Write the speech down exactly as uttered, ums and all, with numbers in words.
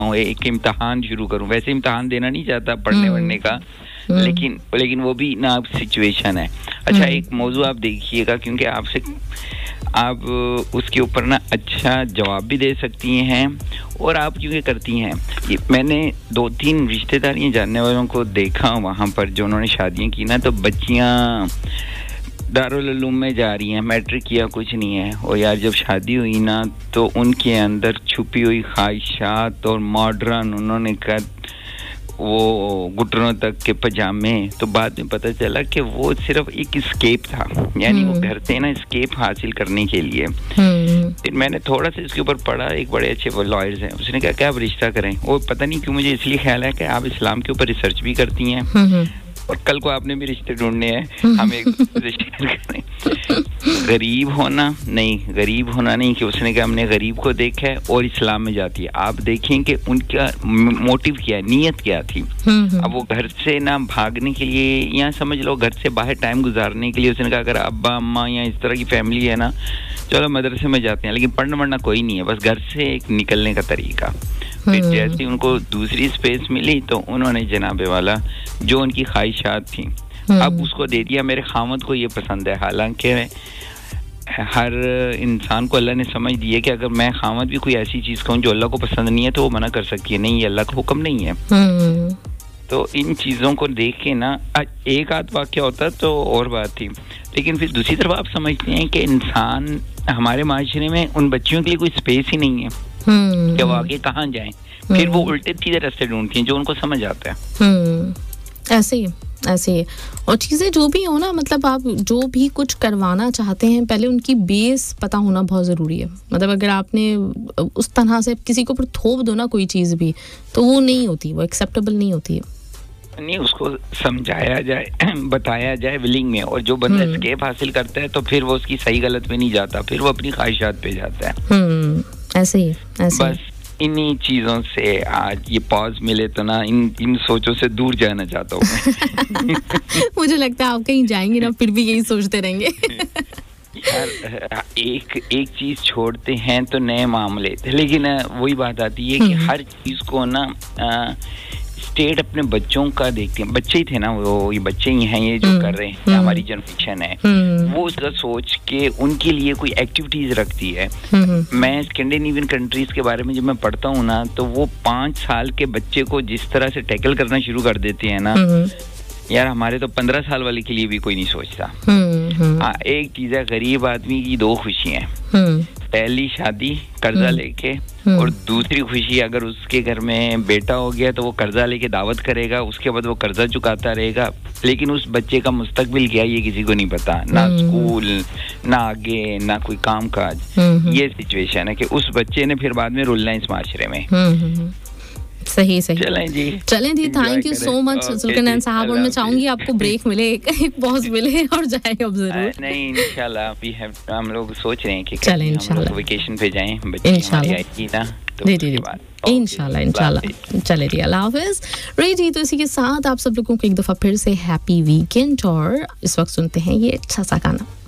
हूँ, एक इम्तिहान शुरू करूँ. वैसे इम्तिहान देना नहीं चाहता पढ़ने वढ़ने का, लेकिन लेकिन वो भी ना सिचुएशन है. अच्छा, एक मौजू आप देखिएगा, क्योंकि आपसे आप उसके ऊपर ना अच्छा जवाब भी दे सकती हैं और आप क्योंकि करती हैं. ये मैंने दो तीन रिश्तेदारियां जानने वालों को देखा वहाँ पर जो उन्होंने शादियां की ना, तो बच्चियां दारुल उलूम में जा रही हैं, मैट्रिक किया कुछ नहीं है, और यार जब शादी हुई ना तो उनके अंदर छुपी हुई ख्वाहिशात और मॉडर्न उन्होंने कर वो घुटनों तक के पजामे, तो बाद में पता चला कि वो सिर्फ एक स्केप था, यानी वो घर से ना स्केप हासिल करने के लिए. फिर मैंने थोड़ा सा इसके ऊपर पढ़ा, एक बड़े अच्छे वो लॉयर्स हैं, उसने कहा कि आप रिश्ता करें. वो पता नहीं क्यों मुझे इसलिए ख्याल है कि आप इस्लाम के ऊपर रिसर्च भी करती हैं और कल को आपने भी रिश्ते ढूंढने हैं, हम एक रिश्ते करें. गरीब होना नहीं, गरीब होना नहीं, कि उसने कहा हमने गरीब को देखा है और इस्लाम में जाती है. आप देखें कि उनका मोटिव क्या है, नीयत क्या थी. अब वो घर से ना भागने के लिए, या समझ लो घर से बाहर टाइम गुजारने के लिए, उसने कहा अगर अब्बा अम्मा या इस तरह की फैमिली है ना, चलो मदरसे में जाते हैं, लेकिन पढ़ना वढ़ना कोई नहीं है, बस घर से एक निकलने का तरीका. फिर जैसे उनको दूसरी स्पेस मिली तो उन्होंने जनाबे वाला जो उनकी ख्वाहिशात थी अब उसको दे दिया. मेरे खामद को ये पसंद है, हालांकि हर इंसान को अल्लाह ने समझ दी है कि अगर मैं खामद भी कोई ऐसी चीज़ कहूँ जो अल्लाह को पसंद नहीं है तो वो मना कर सकती है, नहीं ये अल्लाह का हुक्म नहीं है. तो इन चीज़ों को देख के ना एक आध वाक़या होता तो और बात थी, लेकिन फिर दूसरी तरफ आप समझते हैं कि इंसान हमारे माशरे में उन बच्चियों के लिए कोई स्पेस ही नहीं है कि वो आगे कहाँ जाएं. फिर वो उल्टे सीधे रास्ते ढूंढती हैं जो उनको समझ आता है. ऐसे ही ऐसे ही और चीज़ें जो भी हो ना, मतलब आप जो भी कुछ करवाना चाहते हैं पहले उनकी बेस पता होना बहुत ज़रूरी है. मतलब अगर आपने उस तरह से किसी के ऊपर थोप दो ना कोई चीज़ भी, तो वो नहीं होती, वो एक्सेप्टेबल नहीं होती है. नहीं, उसको समझाया जाए, बताया जाए विलिंग में, और जो बंदा एस्केप हासिल करता है तो फिर वो उसकी सही गलत में नहीं जाता, फिर वो अपनी ख्वाहिशात पे जाता है. ऐसे ही ऐसे बस इन्हीं चीज़ों से आज ये पॉज मिले तो ना इन इन सोचों से दूर जाना चाहता हूँ. मुझे लगता है आप कहीं जाएंगे ना फिर भी यही सोचते रहेंगे. यार एक एक चीज़ छोड़ते हैं तो नए मामले, लेकिन वही बात आती है कि हर चीज़ को ना स्टेट अपने बच्चों का देखते हैं. बच्चे ही थे ना वो, ये बच्चे ही हैं ये जो कर रहे हैं, हमारी जनरेशन है, वो उसका सोच के उनके लिए कोई एक्टिविटीज रखती है. मैं स्कैंडिनेवियन कंट्रीज के बारे में जब मैं पढ़ता हूँ ना, तो वो पाँच साल के बच्चे को जिस तरह से टैकल करना शुरू कर देते हैं ना, यार हमारे तो पंद्रह साल वाले के लिए भी कोई नहीं सोचता. हाँ, एक चीज है, गरीब आदमी की दो खुशियां हैं, पहली शादी कर्जा लेके, और दूसरी खुशी अगर उसके घर में बेटा हो गया तो वो कर्जा लेके दावत करेगा, उसके बाद वो कर्जा चुकाता रहेगा, लेकिन उस बच्चे का मुस्तकबिल क्या ये किसी को नहीं पता, ना स्कूल ना आगे ना कोई काम काज. ये सिचुएशन है कि उस बच्चे ने फिर बाद में रुलना इस माशरे में. सही सही चलें जी चलें जी थैंक यू सो मच सुल्तान साहब. और मैं चाहूंगी आपको ब्रेक मिले, एक एक पॉज मिले और जाएं अब जरूर. नहीं इंशाल्लाह वी हैव, हम लोग सोच रहे हैं कि चलें इंशाल्लाह वेकेशन पे जाएं, बच्चे हमारी आएगी ना तो उसके बाद इंशाल्लाह इंशाल्लाह. चले जी, अल्लाह हाफिज. रे जी, तो इसी के साथ आप सब लोगों को एक दफा फिर से हैप्पी वीकेंड, और इस वक्त सुनते हैं ये अच्छा सा गाना.